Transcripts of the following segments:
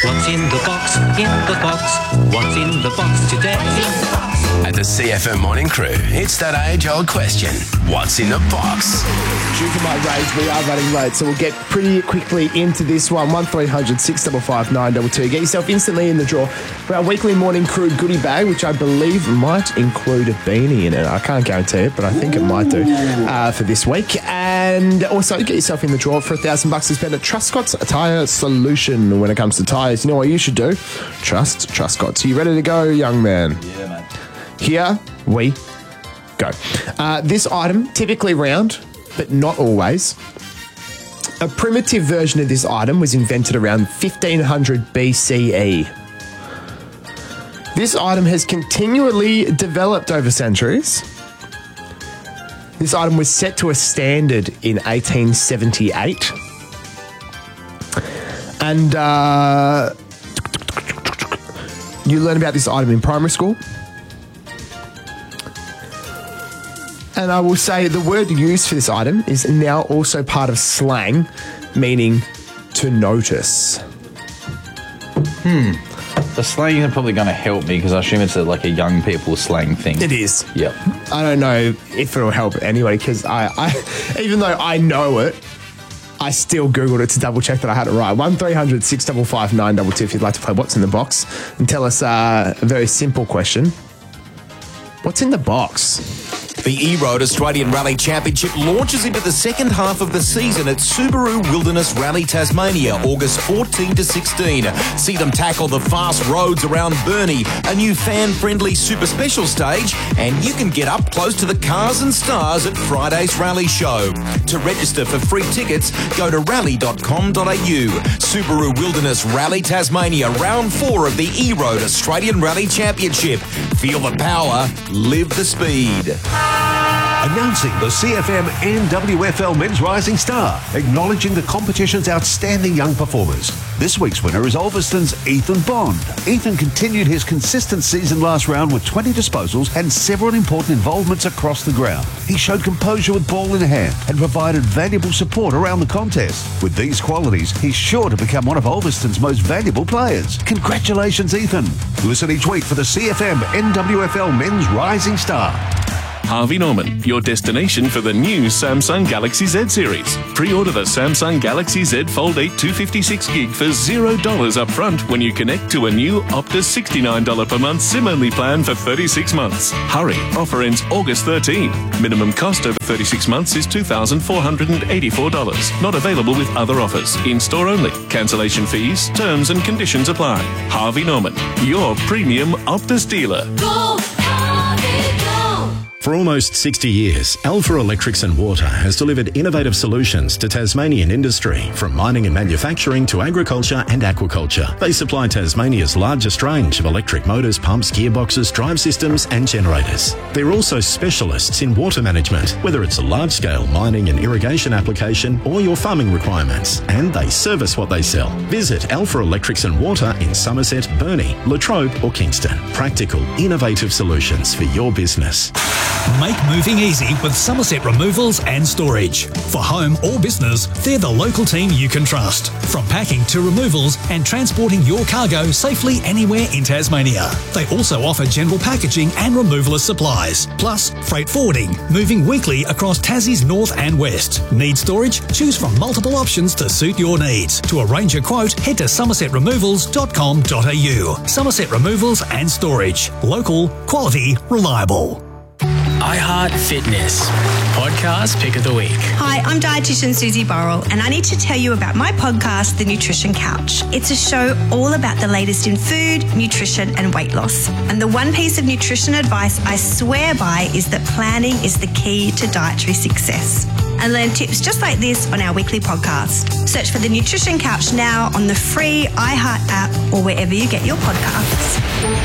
What's in the box? In the box. What's in the box today? At the CFM Morning Crew, it's that age-old question. What's in the box? Due to my rage, we are running late, so we'll get pretty quickly into this one. 1300 655 922. Get yourself instantly in the draw for our weekly Morning Crew goodie bag, which I believe might include a beanie in it. I can't guarantee it, but I think it might do for this week. And also get yourself in the draw for $1,000 to spend at Truscott's Tyre Solution. When it comes to tyres, you know what you should do? Trust Truscott's. Are you ready to go, young man? Yeah, mate. Here we go. This item, typically round, but not always. A primitive version of this item was invented around 1500 BCE. This item has continually developed over centuries. This item was set to a standard in 1878. And you learn about this item in primary school. And I will say the word used for this item is now also part of slang, meaning to notice. The slang is probably going to help me because I assume it's like a young people slang thing. It is. Yep. I don't know if it'll help anyway because I even though I know it, I still Googled it to double check that I had it right. 1300 655 922 if you'd like to play What's in the Box and tell us a very simple question. What's in the box? The E-Road Australian Rally Championship launches into the second half of the season at Subaru Wilderness Rally Tasmania, August 14 to 16. See them tackle the fast roads around Burnie, a new fan-friendly super special stage, and you can get up close to the cars and stars at Friday's Rally Show. To register for free tickets, go to rally.com.au. Subaru Wilderness Rally Tasmania, round 4 of the E-Road Australian Rally Championship. Feel the power, live the speed. Announcing the CFM NWFL Men's Rising Star, acknowledging the competition's outstanding young performers. This week's winner is Ulverston's Ethan Bond. Ethan continued his consistent season last round with 20 disposals and several important involvements across the ground. He showed composure with ball in hand and provided valuable support around the contest. With these qualities, he's sure to become one of Ulverston's most valuable players. Congratulations, Ethan. Listen each week for the CFM NWFL Men's Rising Star. Harvey Norman, your destination for the new Samsung Galaxy Z series. Pre-order the Samsung Galaxy Z Fold 8 256GB for $0 up front when you connect to a new Optus $69 per month SIM-only plan for 36 months. Hurry, offer ends August 13. Minimum cost over 36 months is $2,484. Not available with other offers. In-store only. Cancellation fees, terms and conditions apply. Harvey Norman, your premium Optus dealer. Go, Harvey, go! For almost 60 years, Alpha Electrics and Water has delivered innovative solutions to Tasmanian industry, from mining and manufacturing to agriculture and aquaculture. They supply Tasmania's largest range of electric motors, pumps, gearboxes, drive systems and generators. They're also specialists in water management, whether it's a large-scale mining and irrigation application or your farming requirements, and they service what they sell. Visit Alpha Electrics and Water in Somerset, Burnie, Latrobe or Kingston. Practical, innovative solutions for your business. Make moving easy with Somerset Removals and Storage. For home or business, they're the local team you can trust. From packing to removals and transporting your cargo safely anywhere in Tasmania. They also offer general packaging and removalist supplies, plus freight forwarding, moving weekly across Tassie's north and west. Need storage? Choose from multiple options to suit your needs. To arrange a quote, head to somersetremovals.com.au. Somerset Removals and Storage. Local, quality, reliable. iHeart Fitness, podcast pick of the week. Hi, I'm dietitian Susie Burrell, and I need to tell you about my podcast, The Nutrition Couch. It's a show all about the latest in food, nutrition, and weight loss. And the one piece of nutrition advice I swear by is that planning is the key to dietary success. And learn tips just like this on our weekly podcast. Search for The Nutrition Couch now on the free iHeart app or wherever you get your podcasts.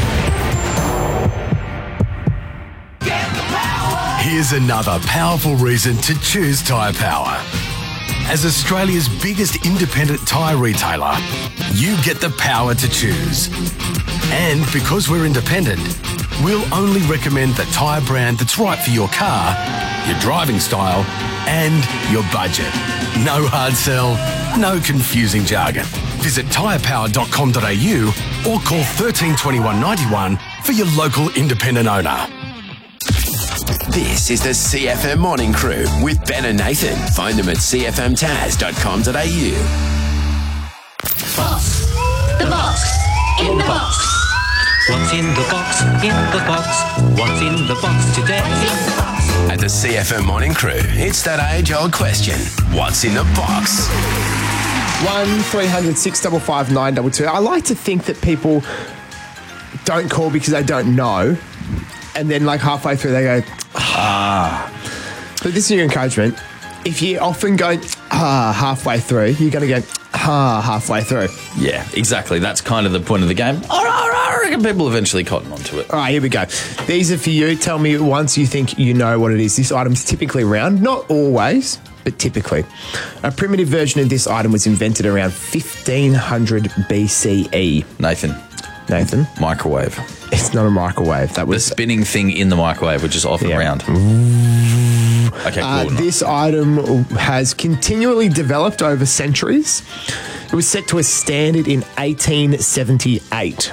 Here's another powerful reason to choose Tyre Power. As Australia's biggest independent tyre retailer, you get the power to choose. And because we're independent, we'll only recommend the tyre brand that's right for your car, your driving style, and your budget. No hard sell, no confusing jargon. visit tyrepower.com.au or call 132191 for your local independent owner. This is the CFM Morning Crew with Ben and Nathan. Find them at cfmtaz.com.au. Box. The box. In the box. What's in the box? In the box. What's in the box today? At the CFM Morning Crew, it's that age-old question. What's in the box? 1300 655 922. I like to think that people don't call because they don't know, and then like halfway through they go, But this is your encouragement. If you often go halfway through, you're going to go halfway through. Yeah, exactly. That's kind of the point of the game. I reckon people eventually cotton onto it. All right, here we go. These are for you. Tell me once you think you know what it is. This item's typically round, not always, but typically. A primitive version of this item was invented around 1500 BCE. Nathan. Microwave. It's not a microwave. That was the spinning thing in the microwave, which is often round. Okay, cool. This item has continually developed over centuries. It was set to a standard in 1878.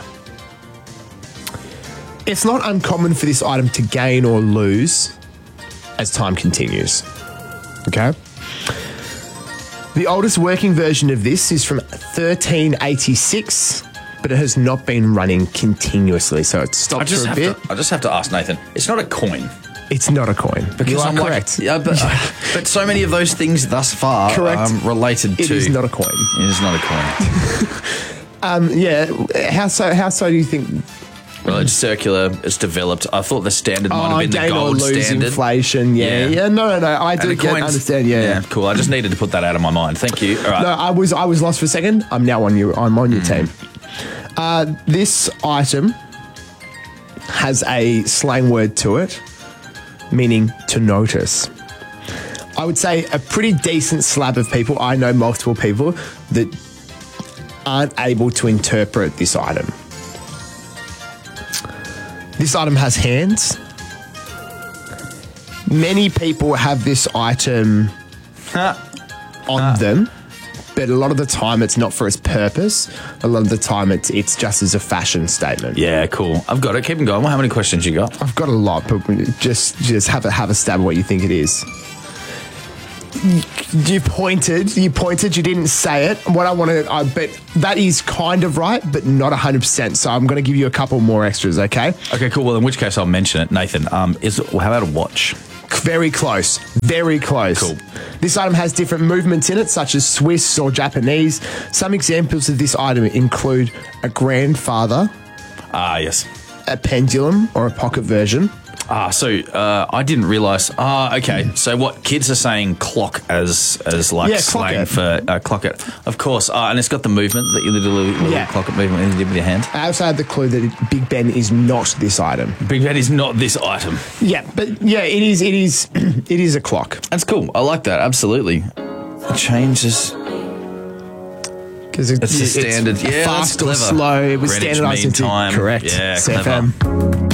It's not uncommon for this item to gain or lose as time continues. Okay? The oldest working version of this is from 1386, but it has not been running continuously, so it stopped for a bit. I just have to ask Nathan, it's not a coin. It's not a coin. Because you are I'm correct. But so many of those things thus far Correct. Related to... It is not a coin. It is not a coin. Yeah. How so do you think... Well, it's circular. It's developed. I thought the standard might have been the gain or gold lose standard. Inflation. Yeah. No. I do understand. Yeah. Cool. I just needed to put that out of my mind. Thank you. All right. No, I was lost for a second. I'm now on you. I'm on your team. This item has a slang word to it, meaning to notice. I would say a pretty decent slab of people. I know multiple people that aren't able to interpret this item. This item has hands. Many people have this item on them, but a lot of the time it's not for its purpose. A lot of the time it's just as a fashion statement. Yeah, cool. I've got it. Keep them going. How many questions you got? I've got a lot, but just have a stab at what you think it is. You pointed, you didn't say it. What I wanted, but that is kind of right, but not 100%. So I'm going to give you a couple more extras, okay? Okay, cool. Well, in which case I'll mention it. Nathan, how about a watch? Very close. Very close. Cool. This item has different movements in it, such as Swiss or Japanese. Some examples of this item include a grandfather. Yes. A pendulum or a pocket version. So I didn't realise. Okay. So what kids are saying clock as like slang for clock it. Of course. And it's got the movement, the little clock it movement you did with your hand. I also had the clue that Big Ben is not this item. Big Ben is not this item. Yeah, but yeah, it is it is a clock. That's cool. I like that. Absolutely. It changes. Because it's a standard. fast or slow. It was standardised into time. correct. Yeah, CFM. clever.